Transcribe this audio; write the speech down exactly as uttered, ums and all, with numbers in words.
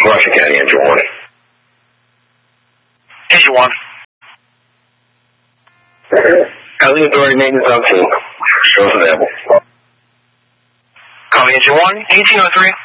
Washington County, engine one. Engine one. Housing Authority maintenance on scene. Shows available. Copy, engine one, eighteen oh three.